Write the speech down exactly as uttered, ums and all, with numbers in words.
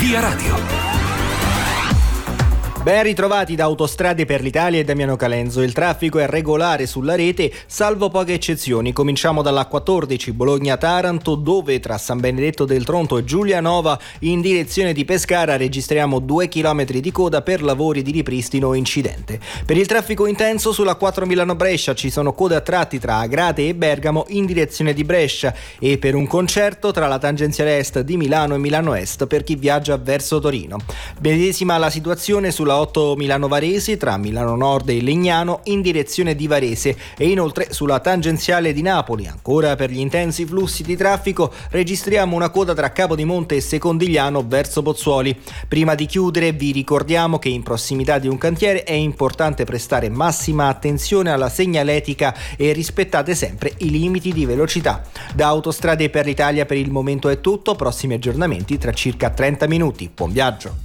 Via Radio. Ben ritrovati da Autostrade per l'Italia e Damiano Calenzo. Il traffico è regolare sulla rete, salvo poche eccezioni. Cominciamo dalla quattordici Bologna-Taranto, dove tra San Benedetto del Tronto e Giulianova in direzione di Pescara registriamo due chilometri di coda per lavori di ripristino o incidente. Per il traffico intenso sulla quattro Milano-Brescia ci sono code a tratti tra Agrate e Bergamo in direzione di Brescia e per un concerto tra la tangenziale est di Milano e Milano Est per chi viaggia verso Torino. Medesima la situazione sulla otto Milano-Varese tra Milano Nord e Legnano in direzione di Varese e inoltre sulla tangenziale di Napoli. Ancora per gli intensi flussi di traffico registriamo una coda tra Capodimonte e Secondigliano verso Pozzuoli. Prima di chiudere vi ricordiamo che in prossimità di un cantiere è importante prestare massima attenzione alla segnaletica e rispettate sempre i limiti di velocità. Da Autostrade per l'Italia per il momento è tutto, prossimi aggiornamenti tra circa trenta minuti. Buon viaggio!